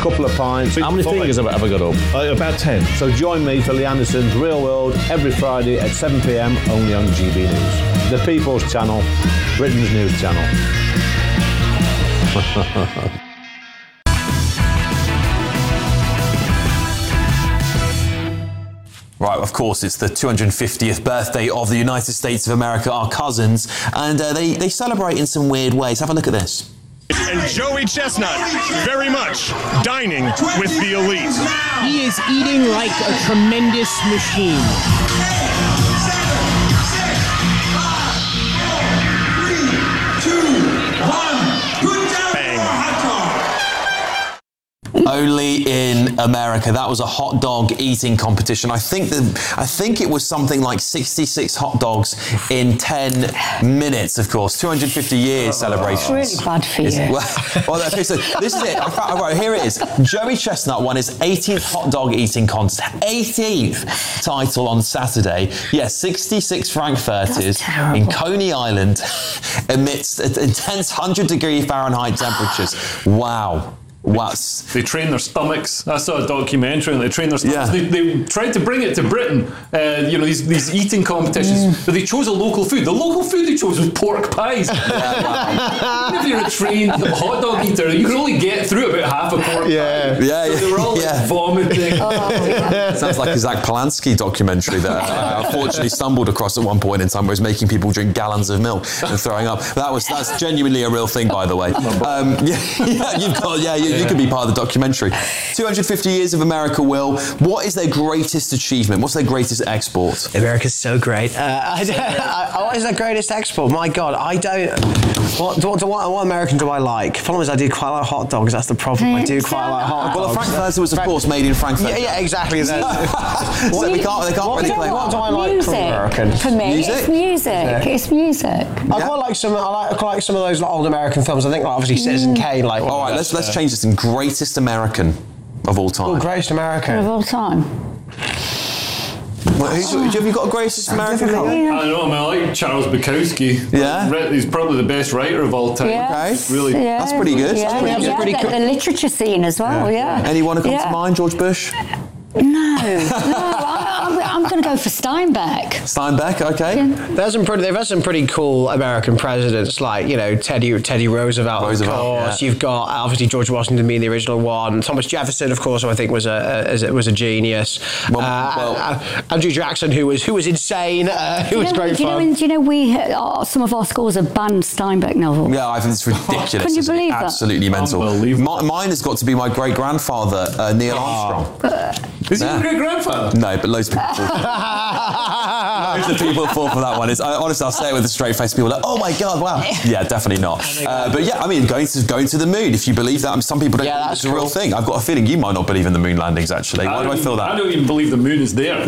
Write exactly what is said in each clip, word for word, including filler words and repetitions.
couple of pints. How many fingers have I ever got up? Uh, about ten. So join me for Lee Anderson's Real World every Friday at seven p m only on G B News. The People's Channel, Britain's news channel. Right, of course, it's the two hundred fiftieth birthday of the United States of America, our cousins, and uh, they, they celebrate in some weird ways. Have a look at this. And Joey Chestnut, very much dining with the elite. He is eating like a tremendous machine. Only in America. That was a hot dog eating competition. I think that I think it was something like sixty-six hot dogs in ten minutes. Of course, two hundred fifty years celebration. It's really bad for you. Well, well, okay, so this is it. I found, right, here it is. Joey Chestnut won his eighteenth hot dog eating contest. eighteenth title on Saturday. Yes, yeah, sixty-six Frankfurters in Coney Island amidst intense one hundred degree Fahrenheit temperatures. Wow. Wow. They train their stomachs. I saw a documentary and they train their stomachs. Yeah. They, they tried to bring it to Britain, uh, you know, these, these eating competitions, mm. but they chose a local food. The local food they chose was pork pies. Yeah, wow. Even if you're a trained hot dog eater, you can only get through about half a pork yeah. pie. Yeah, so yeah. they were all yeah. like vomiting. Oh, yeah. Sounds like a Zach Polanski documentary that I unfortunately stumbled across at one point in time, where he was making people drink gallons of milk and throwing up. That was that's genuinely a real thing, by the way. Um, yeah, yeah, you've got yeah, you, you could be part of the documentary. two hundred fifty years of America, Will. What is their greatest achievement? What's their greatest export? America's so great. Uh, I don't, I, what is their greatest export? My God, I don't... What, what, what, what American do I like? The problem is I do quite like hot dogs. That's the problem. I do quite like hot dogs. Well, the Frankfurter was, of Frank- course, made in Frankfurt. Yeah, yeah, exactly. so what, we can't, they can't what, really do, play what do I like music. from American? For me, music? it's music. Yeah. It's music. I quite like some. I like, I quite like some of those like, old American films. I think, like, obviously, Citizen mm. Kane. Like, all right, let's let's change this. In greatest American of all time. Oh, greatest American of all time. Well, who's, have you got a greatest American? Yeah. I don't know, I mean, I like Charles Bukowski. Yeah? He's probably the best writer of all time. Yes. Okay. Really. Yeah. That's pretty good. Yeah, That's pretty yeah, good. pretty the, the literature scene as well, yeah. yeah. Anyone who comes yeah. to mind? George Bush? No, no, I, I'm, I'm going to go for Steinbeck. Steinbeck, okay. Yeah. There's some pretty, they've had some pretty cool American presidents, like, you know, Teddy Teddy Roosevelt, Roosevelt of course. Yeah. You've got, obviously, George Washington being the original one. Thomas Jefferson, of course, who I think was a, a was a genius. Well, uh, well, uh, Andrew Jackson, who was who was insane, uh, who was know, great do you fun. Know, do you know, we, uh, some of our schools have banned Steinbeck novels? Yeah, I think it's ridiculous. Can you believe that? Absolutely mental. My, mine has got to be my great-grandfather, uh, Neil Armstrong. Uh, Is he yeah. your great-grandfather? No, but loads of people fall. Loads of people fall for that one. It's, I, honestly, I'll say it with a straight face. People are like, oh my God, wow. Yeah, definitely not. Uh, but yeah, I mean, going to going to the moon, if you believe that, I mean, some people don't yeah, believe that's it's a real thing. I've got a feeling you might not believe in the moon landings, actually. Why I do I feel that? I don't even believe the moon is there.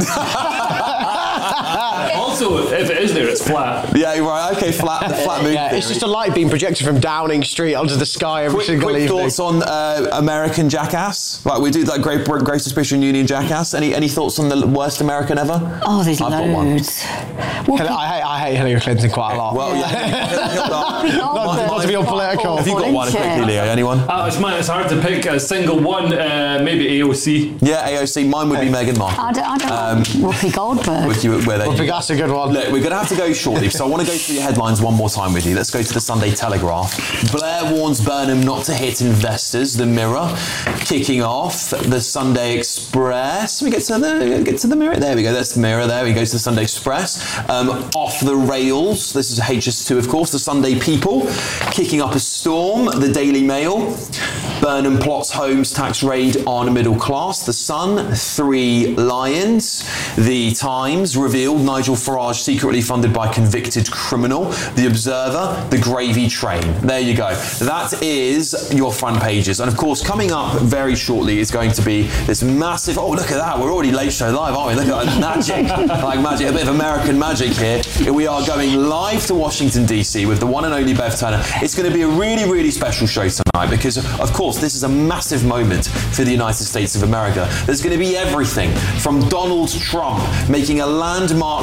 Also, if it is there, it's flat. Yeah, right, okay, flat, the flat moon. Yeah, it's just a light being projected from Downing Street onto the sky every quick, single quick evening. thoughts on uh, American Jackass? Like, we do that Great Great Suspicion Union Jackass. Any any thoughts on the worst American ever? Oh, there's I've loads. Well, I, hate, I hate Hillary Clinton quite a lot. Well, yeah. not, not to be unpolitical. Have you got one quickly, Leo? Anyone? Uh, it's, it's hard to pick a single one. Uh, maybe A O C. Yeah, A O C. Mine would be Meghan Markle. I don't, I don't um, know. Whoopi Goldberg. With you, where they, Whoopi, that's a good one. Look, we're going to have to go shortly, so I want to go through your headlines one more time with you. Let's go to the Sunday Telegraph. Blair warns Burnham not to hit investors. The Mirror kicking off. The Sunday Express. We get to the get to the Mirror. There we go. That's the Mirror. There we go to the Sunday Express. Um, off the rails. This is H S two, of course. The Sunday People kicking up a storm. The Daily Mail. Burnham plots Holmes tax raid on middle class. The Sun. Three lions. The Times revealed Nigel Farage secretly funded by convicted criminal. The Observer, the gravy train. There you go. That is your front pages. And of course, coming up very shortly is going to be this massive, oh, look at that. We're already Late Show Live, aren't we? Look at that magic. Like magic, a bit of American magic here. We are going live to Washington, D C with the one and only Bev Turner. It's going to be a really, really special show tonight because, of course, this is a massive moment for the United States of America. There's going to be everything from Donald Trump making a landmark speech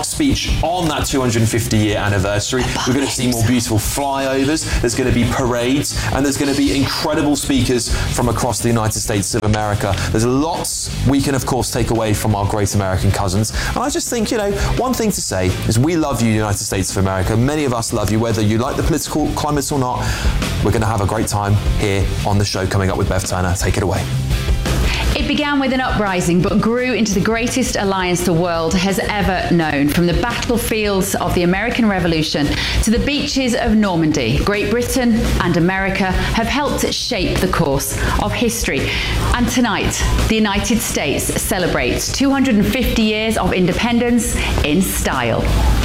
Beach on that two hundred fifty year anniversary. We're going to see more beautiful flyovers, there's going to be parades, and there's going to be incredible speakers from across the United States of America. There's lots we can, of course, take away from our great American cousins. And I just think, you know, one thing to say is we love you, United States of America. Many of us love you, whether you like the political climate or not. We're going to have a great time here on the show coming up with Bev Turner. Take it away. It began with an uprising but grew into the greatest alliance the world has ever known. From the battlefields of the American Revolution to the beaches of Normandy, Great Britain and America have helped shape the course of history. And tonight, the United States celebrates two hundred fifty years of independence in style.